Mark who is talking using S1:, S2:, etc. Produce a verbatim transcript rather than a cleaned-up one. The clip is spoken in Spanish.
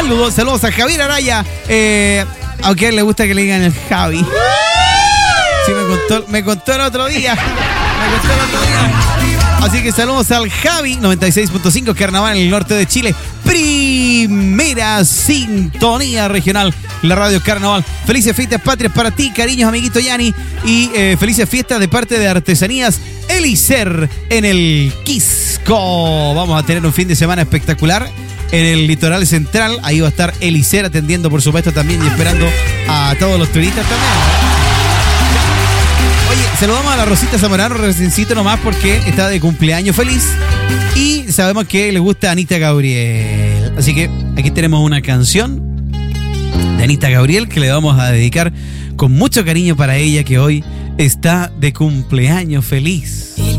S1: Saludos, saludos a Javier Araya. Eh, aunque a él le gusta que le digan el Javi. Sí, me contó, me contó el otro día. Me contó el otro día. Así que saludos al Javi, noventa y seis punto cinco, Carnaval en el norte de Chile. Primera sintonía regional, la radio Carnaval. Felices fiestas patrias para ti, cariños, amiguito Yanni. Y eh, felices fiestas de parte de Artesanías Elicer en el Quisco. Vamos a tener un fin de semana espectacular en el litoral central. Ahí va a estar Elicer atendiendo, por supuesto, también y esperando a todos los turistas también. Oye, saludamos a la Rosita Zamorano, reciencito nomás, porque está de cumpleaños feliz. Y sabemos que le gusta a Anita Gabriel. Así que aquí tenemos una canción de Anita Gabriel que le vamos a dedicar con mucho cariño para ella, que hoy está de cumpleaños feliz.